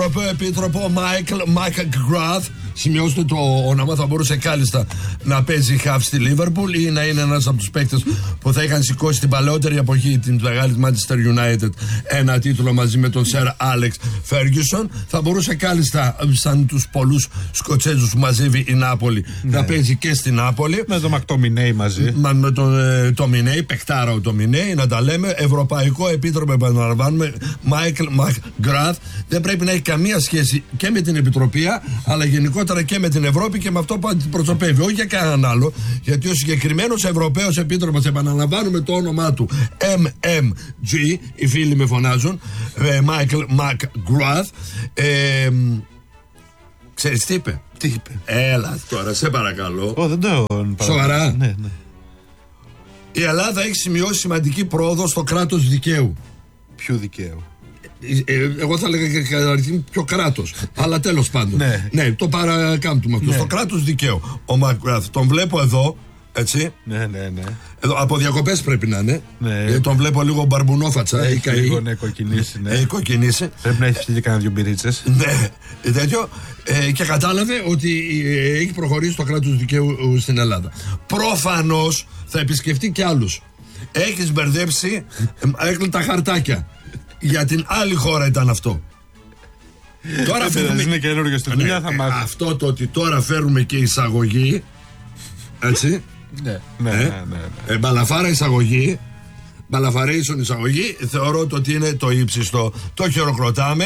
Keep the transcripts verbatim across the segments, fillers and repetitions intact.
Ευρωπαίο Επίτροπο Μάικλ Γκραθ. Σημειώστε το όνομα, θα μπορούσε κάλλιστα να παίζει χαφ στη Λίβερπουλ ή να είναι ένας από τους παίκτες που θα είχαν σηκώσει την παλαιότερη εποχή την μεγάλη Manchester United ένα τίτλο μαζί με τον Sir Alex Ferguson. Θα μπορούσε κάλλιστα, σαν τους πολλούς Σκοτσέζους που μαζεύει η Νάπολη, ναι, να παίζει και στη Νάπολη. Με τον Μακτομινέη μαζί. Μα, με τον ε, Τομινέη, παιχτάρα ο Τομινέη, να τα λέμε. Ευρωπαϊκό Επίτροπο, επαναλαμβάνουμε, Μάικλ Γκραθ. Δεν πρέπει να έχει καμία σχέση και με την Επιτροπία, αλλά γενικότερα και με την Ευρώπη και με αυτό που αντιπροσωπεύει. Όχι για κανέναν άλλο, γιατί ο συγκεκριμένος Ευρωπαίος Επίτροπος, επαναλαμβάνουμε το όνομά του, εμ εμ τζι, οι φίλοι με φωνάζουν, Μάικλ Γκραθ. Ε, ξέρεις τι είπε? Τι είπε? Έλα τώρα, σε παρακαλώ. Oh, δεν το Σοβαρά? Ναι, ναι. Η Ελλάδα έχει σημειώσει σημαντική πρόοδο στο κράτος δικαίου. Ποιο δικαίου? Εγώ θα έλεγα και καταρχήν πιο κράτος. Αλλά τέλος πάντων. Ναι. ναι, το παρακάμπτουμε αυτό. Ναι. Στο κράτος δικαίου. Ο Μακράθ, τον βλέπω εδώ, έτσι. Ναι, ναι, ναι. Εδώ, από διακοπές πρέπει να είναι. Ναι. Ε, τον βλέπω λίγο μπαρμπουνόφατσα. Έχει καεί. Λίγο ναι, κοκκινήσει. Ναι. Έχει κοκκινήσει. Πρέπει να έχει στείλει κανένα δυο μπυρίτσες. Ναι, τέτοιο. Ε, και κατάλαβε ότι ε, έχει προχωρήσει το κράτος δικαίου στην Ελλάδα. Προφανώς θα επισκεφτεί και άλλους. Έχεις μπερδέψει, έκλεινε τα χαρτάκια. Για την άλλη χώρα ήταν αυτό. Τώρα φέρουμε... Είναι καινούργιο στη δουλειά, θα μάθει. Αυτό το ότι τώρα φέρουμε και εισαγωγή. Έτσι. Ναι, ναι, ε, ναι, ναι, ναι. Ε, μπαλαφάρα εισαγωγή. Μπαλαφαρέισον εισαγωγή. Θεωρώ το ότι είναι το ύψιστο. Το χειροκροτάμε.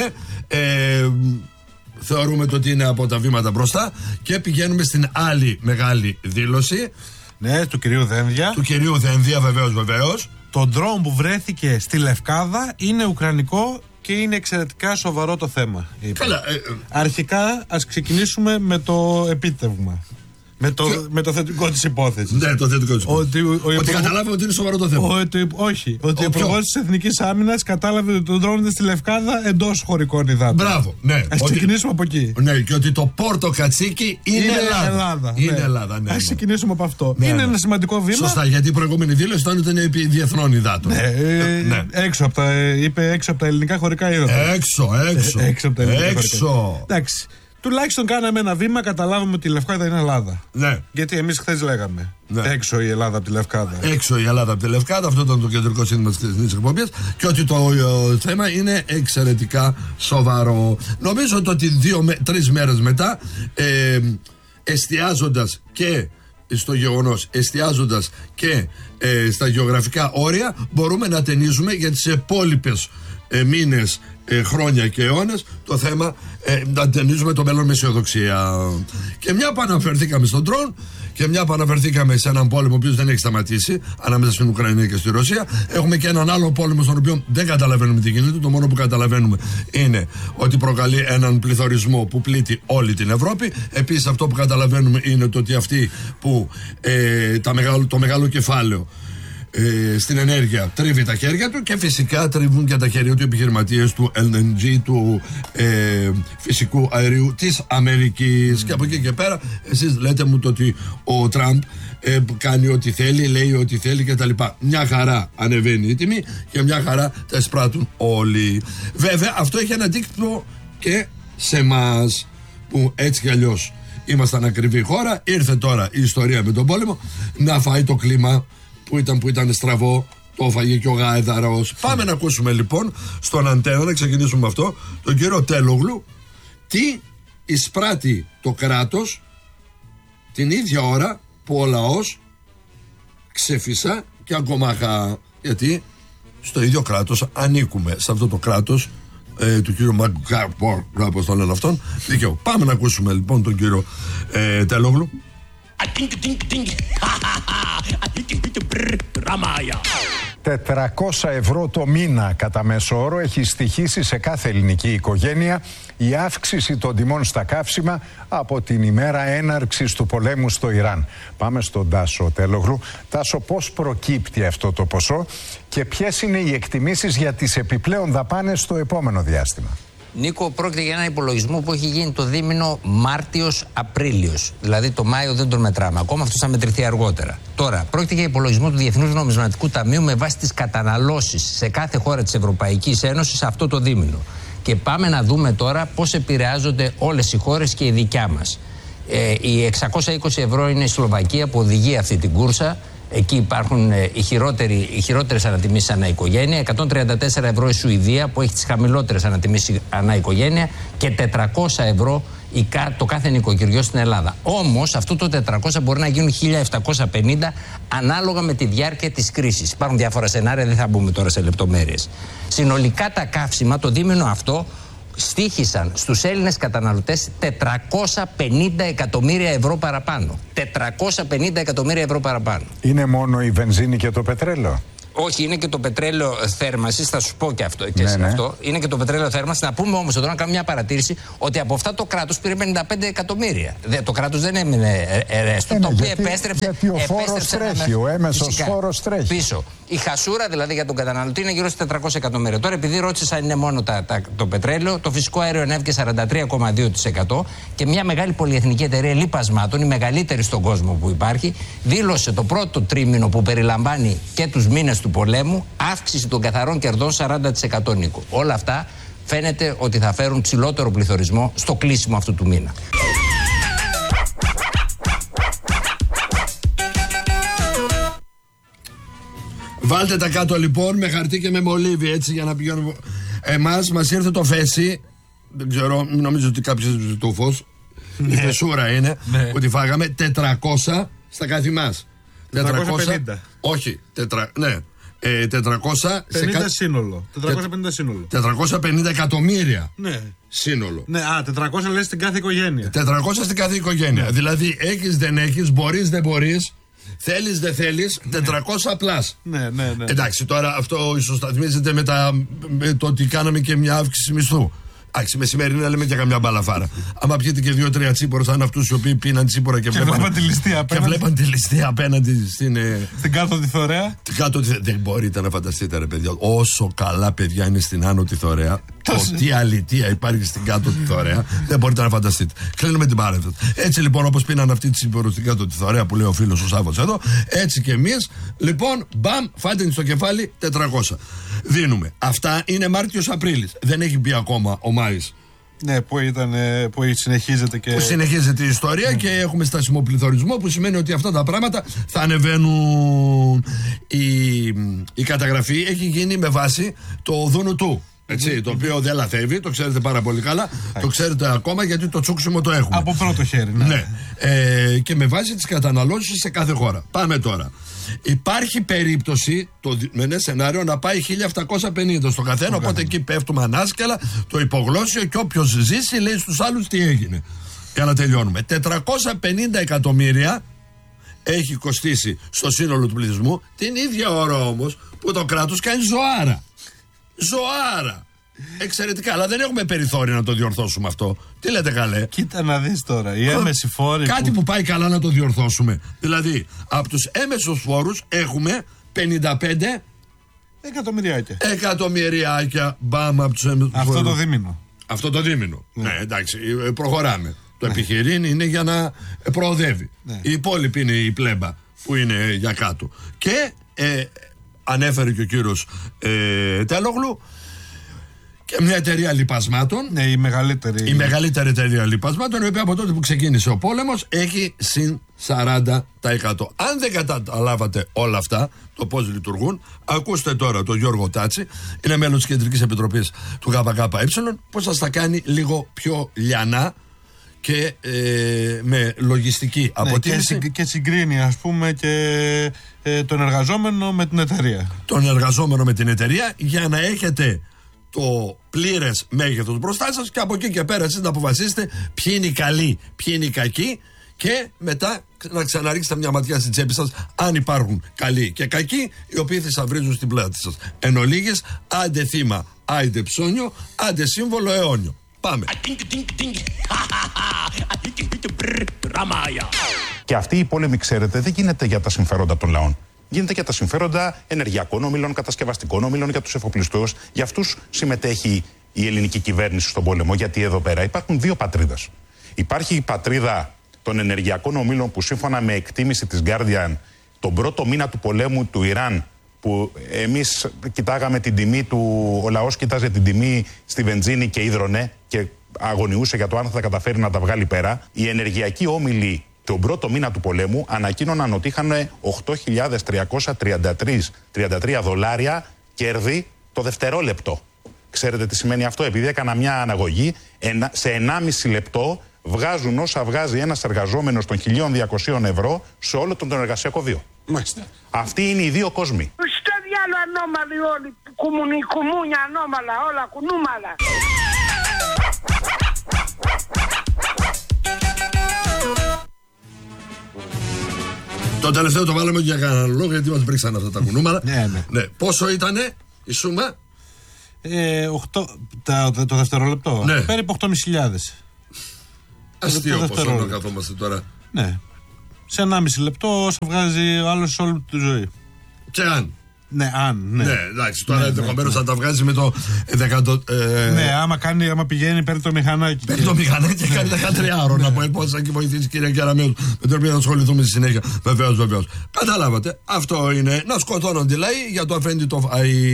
Ε, θεωρούμε το ότι είναι από τα βήματα μπροστά. Και πηγαίνουμε στην άλλη μεγάλη δήλωση. Ναι, του κυρίου Δένδια. Του κυρίου Δένδια, βεβαίως, βεβαίως. Το ντρόουν που βρέθηκε στη Λευκάδα είναι ουκρανικό και είναι εξαιρετικά σοβαρό το θέμα. Καλά, ε, ε, Αρχικά ας ξεκινήσουμε με το επίτευγμα. Με το, και... με το θετικό της υπόθεσης. Ναι, το θετικό της υπόθεσης. Ότι, ο, ο, ότι ο, καταλάβαμε ότι είναι σοβαρό το θέμα. Ο, ότι, όχι. Ότι ο υπουργός της Εθνικής Άμυνας κατάλαβε ότι το ντρόουν στη Λευκάδα εντός χωρικών υδάτων. Μπράβο, ναι. Ας ότι, ξεκινήσουμε από εκεί. Ναι, και ότι το Πόρτο Κατσίκι είναι, είναι Ελλάδα. Ελλάδα. Είναι ναι. Ελλάδα, ναι. Ας ξεκινήσουμε από αυτό. Ναι, είναι ναι. ένα σημαντικό βήμα. Σωστά, γιατί η προηγούμενη δήλωση ήταν ότι είναι επί διεθνών υδάτων. Ναι, ε, ναι. Έξω από τα, είπε έξω από τα ελληνικά χωρικά ύδατα. Έξω, έξω. Ε, έξω από τα ελληνικά έξω. χωρικά. Εντάξει. Τουλάχιστον κάναμε ένα βήμα, καταλάβαμε ότι η Λευκάδα είναι Ελλάδα. Ναι. Γιατί εμείς χθες λέγαμε. Ναι. Έξω η Ελλάδα από τη Λευκάδα. Έξω η Ελλάδα από τη Λευκάδα, αυτό ήταν το κεντρικό σύνθημα της χθεσινής εκπομπής. Και ότι το ε, θέμα είναι εξαιρετικά σοβαρό. Νομίζω ότι δύο-τρεις μέρες μετά, ε, εστιάζοντας και στο γεγονός, εστιάζοντας και ε, στα γεωγραφικά όρια, μπορούμε να ταινίζουμε για τις επόλοιπες ε, μήνες, ε, χρόνια και αιώνες το θέμα, ε, να ταινίζουμε το μέλλον με αισιοδοξία. Και μια που αναφερθήκαμε στον ντρόουν και μια που αναφερθήκαμε σε έναν πόλεμο ο οποίος δεν έχει σταματήσει ανάμεσα στην Ουκρανία και στη Ρωσία, έχουμε και έναν άλλο πόλεμο στον οποίο δεν καταλαβαίνουμε τι γίνεται. Το μόνο που καταλαβαίνουμε είναι ότι προκαλεί έναν πληθωρισμό που πλήττει όλη την Ευρώπη. Επίσης αυτό που καταλαβαίνουμε είναι το ότι αυτοί που ε, τα μεγάλο, το μεγάλο κεφάλαιο Ε, στην ενέργεια τρίβει τα χέρια του και φυσικά τρίβουν και τα χέρια του επιχειρηματίες του ελ εν τζι, του ε, φυσικού αερίου της Αμερικής. Mm. Και από εκεί και πέρα εσείς λέτε μου το ότι ο Τραμπ ε, κάνει ό,τι θέλει, λέει ό,τι θέλει κτλ. Μια χαρά ανεβαίνει η τιμή και μια χαρά τα εισπράττουν όλοι. Βέβαια αυτό έχει ένα αντίκτυπο και σε εμάς που έτσι κι αλλιώς ήμασταν ακριβή χώρα. Ήρθε τώρα η ιστορία με τον πόλεμο να φάει το κλίμα που ήταν, που ήταν στραβό, το έφαγε και ο Γάιδαρος. Πάμε να ακούσουμε λοιπόν στον Αντένα, να ξεκινήσουμε με αυτό, τον κύριο Τέλογλου, τι εισπράττει το κράτος την ίδια ώρα που ο λαός ξεφυσά και αγκομάχα. Γιατί στο ίδιο κράτος ανήκουμε, σε αυτό το κράτος ε, του κύριου Μαγκάρπορ, όπως το λένε αυτόν, δικαιώ. Πάμε να ακούσουμε λοιπόν τον κύριο ε, Τέλογλου. τετρακόσια ευρώ το μήνα κατά μέσο όρο έχει στοιχήσει σε κάθε ελληνική οικογένεια η αύξηση των τιμών στα καύσιμα από την ημέρα έναρξης του πολέμου στο Ιράν. Πάμε στον Τάσο Τέλογλου. Τάσο, πώς προκύπτει αυτό το ποσό και ποιες είναι οι εκτιμήσεις για τις επιπλέον δαπάνες στο επόμενο διάστημα? Νίκο, πρόκειται για ένα υπολογισμό που έχει γίνει το δίμηνο Μάρτιος-Απρίλιος. Δηλαδή το Μάιο δεν τον μετράμε ακόμα, αυτό θα μετρηθεί αργότερα. Τώρα, πρόκειται για υπολογισμό του Διεθνούς Νομισματικού Ταμείου με βάση τις καταναλώσεις σε κάθε χώρα της Ευρωπαϊκής Ένωσης αυτό το δίμηνο. Και πάμε να δούμε τώρα πώς επηρεάζονται όλες οι χώρες και η δικιά μας. Ε, οι εξακόσια είκοσι ευρώ είναι η Σλοβακία που οδηγεί αυτή την κούρσα. Εκεί υπάρχουν ε, οι, οι χειρότερες ανατιμήσεις ανά οικογένεια. εκατόν τριάντα τέσσερα ευρώ η Σουηδία που έχει τις χαμηλότερες ανατιμήσεις ανά οικογένεια. Και τετρακόσια ευρώ η, το κάθε νοικοκυριό στην Ελλάδα. Όμως αυτό το τετρακόσια μπορεί να γίνουν χίλια επτακόσια πενήντα ανάλογα με τη διάρκεια της κρίσης. Υπάρχουν διάφορα σενάρια, δεν θα μπούμε τώρα σε λεπτομέρειες. Συνολικά τα καύσιμα το δίμηνο αυτό στοίχησαν στους Έλληνες καταναλωτές τετρακόσια πενήντα εκατομμύρια ευρώ παραπάνω. τετρακόσια πενήντα εκατομμύρια ευρώ παραπάνω. Είναι μόνο η βενζίνη και το πετρέλαιο? Όχι, είναι και το πετρέλαιο θέρμανσης, θα σου πω και αυτό. Και ναι, ναι. αυτό. Είναι και το πετρέλαιο θέρμανσης. Να πούμε όμως εδώ, να κάνουμε μια παρατήρηση, ότι από αυτά το κράτος πήρε πενήντα πέντε εκατομμύρια. Το κράτος δεν έμεινε ρέστο, το οποίο επέστρεψε. Γιατί ο φόρος τρέχει, ο έμεσος φόρος τρέχει. Πίσω. Η χασούρα δηλαδή για τον καταναλωτή είναι γύρω στα τετρακόσια εκατομμύρια. Τώρα, επειδή ρώτησα αν είναι μόνο τα, τα, το πετρέλαιο, το φυσικό αέριο ανέβηκε σαράντα τρία κόμμα δύο τοις εκατό και μια μεγάλη πολυεθνική εταιρεία λιπασμάτων, η μεγαλύτερη στον κόσμο που υπάρχει, δήλωσε το πρώτο τρίμηνο που περιλαμβάνει και τους μήνες του πολέμου αύξηση των καθαρών κερδών σαράντα τοις εκατό, Νίκο. Όλα αυτά φαίνεται ότι θα φέρουν ψηλότερο πληθωρισμό στο κλείσιμο αυτού του μήνα. Βάλτε τα κάτω λοιπόν με χαρτί και με μολύβι, έτσι, για να πηγαίνουμε. Εμάς μας ήρθε το φέση. Δεν ξέρω, νομίζω ότι κάποιος το φως. Η φεσούρα είναι ότι φάγαμε τετρακόσια στα κάθε μας. τετρακόσια πενήντα. Όχι, τετρα, ναι. Ε, τετρακόσια πενήντα κα... σύνολο. τετρακόσια πενήντα σύνολο. τετρακόσια πενήντα εκατομμύρια. Ναι. Σύνολο. Ναι, α, τετρακόσια λες στην κάθε οικογένεια. τετρακόσια στην κάθε οικογένεια. Ναι. Δηλαδή, έχεις δεν έχεις, μπορείς δεν μπορείς, θέλεις δεν θέλεις, ναι. τετρακόσια πλάς. Ναι, ναι, ναι. Εντάξει, τώρα αυτό ισοσταθμίζεται με, τα, με το ότι κάναμε και μια αύξηση μισθού. Εντάξει, μεσημέρι να λέμε και καμιά μπαλαφάρα. Άμα πιείτε και δύο-τρία τσίπορες, σαν αυτούς οι οποίοι πίναν τσίπορα και, και βλέπαν τη ληστεία απέναντι. Και βλέπαν τη ληστεία απέναντι στην. Ε, στην κάτω τη Θωρέα. Την κάτω τη Δεν μπορείτε να φανταστείτε, ρε παιδιά. Όσο καλά παιδιά είναι στην άνω τη Θωρέα, το τι αλητία υπάρχει στην κάτω τη Θωρέα, δεν μπορείτε να φανταστείτε. Κλείνουμε την παρένθεση. Έτσι λοιπόν, όπως πίναν αυτή τη τσίπορες στην κάτω τη Θωρέα που λέει ο φίλος ο Σάββατος εδώ, έτσι και εμείς, λοιπόν, μπαμ, φάτε στο κεφάλι τετρακόσια. Δίνουμε. Αυτά είναι Μάρτιος-Απρίλης. Δεν έχει μπει ακόμα ο Μάης. Ναι, που, ήταν, που συνεχίζεται και. Που συνεχίζεται η ιστορία ναι. Και έχουμε στασιμό πληθωρισμό, που σημαίνει ότι αυτά τα πράγματα θα ανεβαίνουν. Η, η καταγραφή έχει γίνει με βάση το δούνου του. Έτσι, mm-hmm. Το οποίο δεν λαθεύει, το ξέρετε πάρα πολύ καλά. Mm-hmm. Το ξέρετε ακόμα γιατί το τσούξιμο το έχουμε. Από πρώτο χέρι, ναι. ναι. Ε, και με βάση τις καταναλώσεις σε κάθε χώρα. Πάμε τώρα. Υπάρχει περίπτωση το μενέ σενάριο να πάει χίλια επτακόσια πενήντα στο καθένα, οπότε εκεί πέφτουμε ανάσκελα, το υπογλώσσιο, και όποιος ζήσει λέει στους άλλους τι έγινε. Για να τελειώνουμε. τετρακόσια πενήντα εκατομμύρια έχει κοστίσει στο σύνολο του πληθυσμού, την ίδια ώρα όμως που το κράτος κάνει ζωάρα. Ζωάρα. Εξαιρετικά, αλλά δεν έχουμε περιθώριο να το διορθώσουμε αυτό. Τι λέτε καλέ? Κοίτα να δεις τώρα, οι έμεση φόροι. Κάτι που... που πάει καλά να το διορθώσουμε. Δηλαδή, από τους έμεσους φόρους έχουμε πενήντα πέντε εκατομμυριάκια. Εκατομμυριάκια, μπαμ, από τους έμεσους Αυτό φόρους. το δίμηνο. Αυτό το δίμηνο. Ναι, ναι εντάξει, προχωράμε. Το ναι. επιχειρήν είναι για να προοδεύει. Ναι. Η υπόλοιπη είναι η πλέμπα που είναι για κάτω. Και ε, ανέφερε και ο κύριος ε, Τέλογλου και μια εταιρεία λιπασμάτων. Ναι, η μεγαλύτερη. Η μεγαλύτερη εταιρεία λιπασμάτων, η οποία από τότε που ξεκίνησε ο πόλεμος έχει συν σαράντα τοις εκατό. Αν δεν καταλάβατε όλα αυτά, το πώς λειτουργούν, ακούστε τώρα τον Γιώργο Τάτσι, είναι μέλος της Κεντρικής Επιτροπής του ΚΚΕ, πώς σας τα κάνει λίγο πιο λιανά και ε, με λογιστική αποτίμηση. Ναι, και, και συγκρίνει, ας πούμε, και ε, τον εργαζόμενο με την εταιρεία. Τον εργαζόμενο με την εταιρεία, για να έχετε το πλήρες μέγεθος μπροστά σας και από εκεί και πέρα εσείς να αποφασίσετε ποιοι είναι οι καλοί, ποιοι είναι οι κακοί, και μετά να ξαναρίξετε μια ματιά στην τσέπη σας αν υπάρχουν καλοί και κακοί, οι οποίοι θα σας βρίζουν στην πλάτη σας. Εν ολίγης, άντε θύμα, άντε ψώνιο, άντε σύμβολο αιώνιο. Πάμε. Και αυτή η πόλεμη, ξέρετε, δεν γίνεται για τα συμφέροντα των λαών. Γίνεται για τα συμφέροντα ενεργειακών ομίλων, κατασκευαστικών ομίλων, για τους εφοπλιστούς. Για αυτούς συμμετέχει η ελληνική κυβέρνηση στον πόλεμο, γιατί εδώ πέρα υπάρχουν δύο πατρίδες. Υπάρχει η πατρίδα των ενεργειακών ομίλων που, σύμφωνα με εκτίμηση της Guardian, τον πρώτο μήνα του πολέμου του Ιράν που εμείς κοιτάγαμε την τιμή του, ο λαός κοίταζε την τιμή στη βενζίνη και ίδρωνε και αγωνιούσε για το αν θα καταφέρει να τα βγάλει πέρα, οι ενεργειακοί όμιλοι τον πρώτο μήνα του πολέμου ανακοίνωναν ότι είχαν οκτώ χιλιάδες τριακόσια τριάντα τρία δολάρια κέρδη το δευτερόλεπτο. Ξέρετε τι σημαίνει αυτό? Επειδή έκανα μια αναγωγή, σε ενάμιση λεπτό βγάζουν όσα βγάζει ένας εργαζόμενος των χίλια διακόσια ευρώ σε όλο τον, τον εργασιακό βίο. Μάλιστα. Αυτοί είναι οι δύο κόσμοι. Στο διάλο ανώμαλοι όλοι, κουμουνι, κουμούνια ανώμαλα, όλα κουνούμαλα. Το τελευταίο το βάλαμε για κανένα λόγο, γιατί μας μπρίξαν αυτά τα κουνούμαλα. Ναι, ναι. Ναι. Πόσο ήτανε η σούμα? Ε, οκτώ, τα, το, το δευτερόλεπτο. Ναι. Περίπου οκτώ χιλιάδες πεντακόσια. Αστείο πόσο καθόμαστε τώρα. Ναι. Σε ενάμιση λεπτό όσο βγάζει ο άλλος όλη του τη ζωή. Και αν. Ναι, αν. Ναι, Ναι, εντάξει, τώρα ναι, ενδεχομένως ναι, θα τα βγάζει με το δεκατό. Ε, ναι, άμα, κάνει, άμα πηγαίνει, παίρνει το μηχανάκι. Παίρνει το μηχανάκι και κάνει δεκατρία ώρα να πω. Πώς θα βοηθήσει η κυρία Κεραμέως, με την οποία θα ασχοληθούμε στη συνέχεια. Βεβαίως, βεβαίως. Καταλάβατε. Αυτό είναι να σκοτώνονται λέει για το αφέντη το.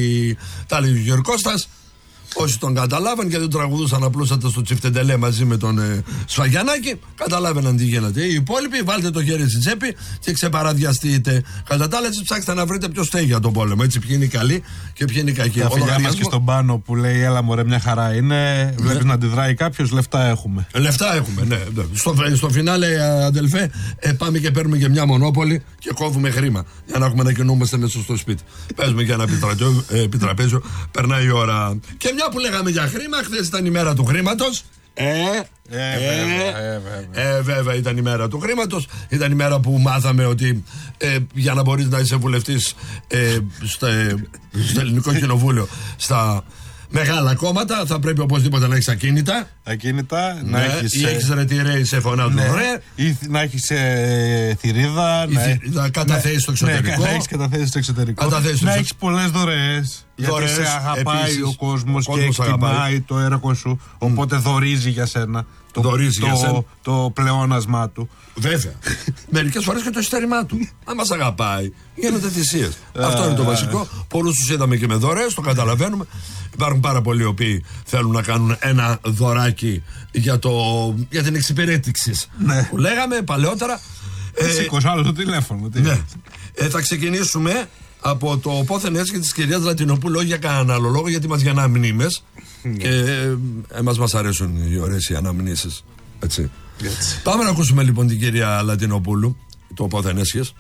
Τα λέει ο Γιώργος Κώστας. Όσοι τον καταλάβαν και δεν τραγουδούσαν απλούστατα στο Τσιφτεντελέ μαζί με τον ε, Σφαγιανάκη, καταλάβαιναν τι γίνεται. Οι υπόλοιποι, βάλτε το χέρι στην τσέπη και ξεπαραδιαστείτε. Κατά τα άλλα, έτσι ψάξτε να βρείτε ποιο στέγει για τον πόλεμο. Έτσι, ποιοι είναι οι καλοί και ποιοι είναι οι κακοί. Τα φιλιά μας και στον πάνω που λέει, έλα μωρέ, μια χαρά είναι. Βλέπεις να αντιδράει κάποιος, λεφτά έχουμε. Λεφτά έχουμε, ναι. ναι. Στο, στο φινάλε, αδελφέ, ε, πάμε και παίρνουμε και μια μονόπολη και κόβουμε χρήμα. Για να έχουμε να κινούμαστε μέσα στο σπίτι. Παίζουμε και ένα επιτραπέζιο, περνάει η ώρα. Και μια που λέγαμε για χρήμα, χθες ήταν η μέρα του χρήματος. Ε, ε, ε, ε, ε, ε, βέβαια ήταν η μέρα του χρήματος. Ήταν η μέρα που μάθαμε ότι ε, για να μπορείς να είσαι βουλευτής ε, στο, στο Ελληνικό Κοινοβούλιο, στα μεγάλα κόμματα, θα πρέπει οπωσδήποτε να έχεις ακίνητα. Ακίνητα, ναι, να έχεις. Ή έχεις ρετυρέ, σε φωνάζουν ναι, ωραία. Ή να έχεις ε, θηρίδα. Ή ναι, να καταθέσεις στο εξωτερικό. Ναι, να έχεις καταθέσεις στο εξωτερικό. Καταθέσεις να στο... έχεις πολλές δωρεές. Δωρεές, γιατί σε αγαπάει επίσης, ο κόσμος ο και κόσμος εκτιμάει αγαπάει. το έργο σου. Οπότε mm. δωρίζει για σένα. Το, δωρίζει το, για σένα. Το, το πλεόνασμά του. Βέβαια. Μερικές φορές και το εισιτέρημά του. Αν μας αγαπάει, γίνονται θυσίες. Αυτό είναι το βασικό. Πολλούς τους είδαμε και με δωρεές, το καταλαβαίνουμε. Υπάρχουν πάρα πολλοί οι οποίοι θέλουν να κάνουν ένα δωράκι για, το, για την εξυπηρέτηση. Ναι. Που λέγαμε παλαιότερα. Ε, Σήκωσα άλλο το τηλέφωνο. Τι ναι. ε, θα ξεκινήσουμε από το πόθεν έσχε της κυρίας Λατινοπούλου, όχι για κανέναν άλλο λόγο, γιατί μας για αναμνήμες. Mm. Και ε, εμάς μας αρέσουν οι ωραίες οι αναμνήσεις. Έτσι. Έτσι. Πάμε να ακούσουμε λοιπόν την κυρία Λατινοπούλου, το πόθεν έσχες.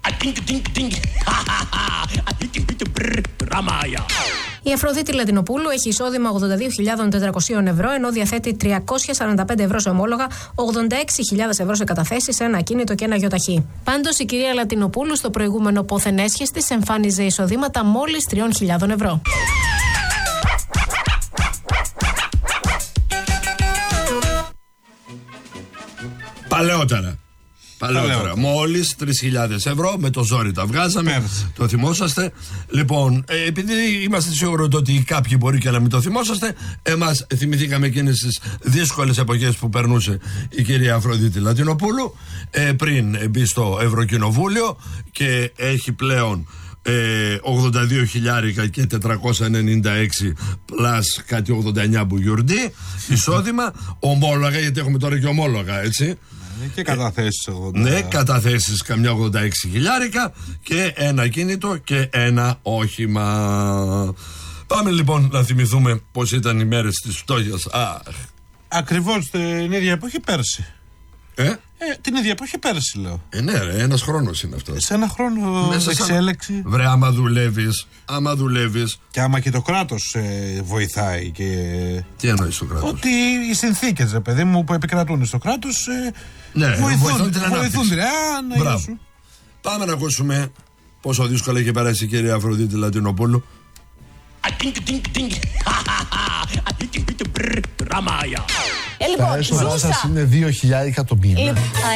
Η Αφροδίτη Λατινοπούλου έχει εισόδημα ογδόντα δύο χιλιάδες τετρακόσια ευρώ, ενώ διαθέτει τριακόσια σαράντα πέντε ευρώ σε ομόλογα, ογδόντα έξι χιλιάδες ευρώ σε καταθέσεις, ένα ακίνητο και ένα γιοταχή. Πάντως, η κυρία Λατινοπούλου στο προηγούμενο πόθεν έσχες της εμφάνιζε εισοδήματα μόλις τριών χιλιάδων ευρώ. Παλαιότερα. Παλαιότερα. Μόλις τρεις χιλιάδες ευρώ με το ζόρι τα βγάζαμε. Πέρασε. Το θυμόσαστε. Λοιπόν, ε, επειδή είμαστε σίγουροι ότι κάποιοι μπορεί και να μην το θυμόσαστε, εμάς θυμηθήκαμε εκείνες τις δύσκολες εποχές που περνούσε η κυρία Αφροδίτη Λατινοπούλου ε, πριν μπει στο Ευρωκοινοβούλιο και έχει πλέον Ε, ογδόντα δύο χιλιάρικα και τετρακόσια ενενήντα έξι πλάς κάτι ογδόντα εννιά μπουγιουρντί εισόδημα, ομόλογα, γιατί έχουμε τώρα και ομόλογα, έτσι. Και καταθέσεις ογδόντα. Ναι, καταθέσεις καμιά ογδόντα έξι χιλιάρικα και ένα κίνητο και ένα όχημα. Πάμε λοιπόν να θυμηθούμε πως ήταν οι μέρες της φτώχειας. Ακριβώς την ίδια εποχή πέρσι. Ε? Ε, την ίδια εποχή πέρσι, λέω. Ε, ναι, ρε, ένας χρόνος είναι αυτό. Σε ένα χρόνο εξέλιξη. Σαν... Βρε, άμα δουλεύεις, άμα δουλεύεις. Και άμα και το κράτος ε, βοηθάει και. Τι εννοείς το κράτος? Ότι οι συνθήκες, ρε παιδί μου, που επικρατούν στο κράτος ε, ναι, βοηθούν, βοηθούν την ανάπτυξη. Βοηθούν, ρε, μπράβο. Σου. Πάμε να ακούσουμε πόσο δύσκολα είχε περάσει η κυρία Αφροδίτη Λατινοπούλου. Τα έσοδά σας είναι δύο χιλιάρικα το μήνα.